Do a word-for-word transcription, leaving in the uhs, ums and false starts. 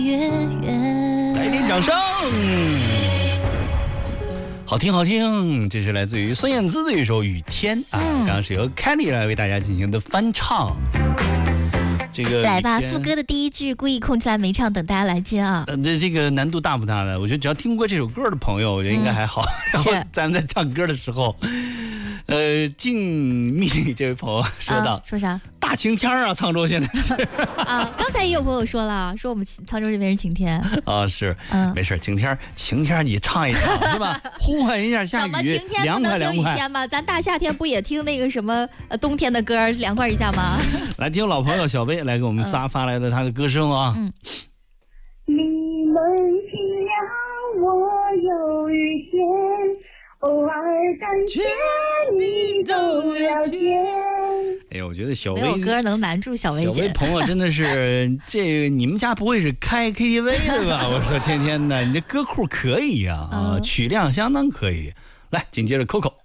来点掌声。好听好听，这是来自于孙燕姿的一首《雨天》啊， 嗯、 刚刚是由 Kelly 来为大家进行的翻唱。这个来吧，副歌的第一句故意空出来没唱，等大家来接啊。 呃，这这个难度大不大呢？我觉得只要听过这首歌的朋友，我觉得应该还好。嗯、然后咱们在唱歌的时候，呃，静谧这位朋友说到、 啊、说啥？ 大晴天啊，沧州现在是啊，刚才也有朋友说了，说我们沧州这边是晴天啊，是，嗯，没事，晴天晴天你唱一唱是吧？呼唤一下下雨， 怎么晴天凉快凉快。 雨天吗？咱大夏天不也听那个什么呃冬天的歌凉快一下吗？ 来听老朋友小薇来给我们仨发来的他的歌声啊。 嗯。 你们体谅我有雨天，偶尔感觉你懂了解。 哎呀，我觉得小薇没有歌能难住小薇姐。 小薇朋友真的是这个，你们家不会是开 K T V 的吧？我说天天的，你这歌库可以呀 啊, 啊、嗯，曲量相当可以。来，紧接着 Coco。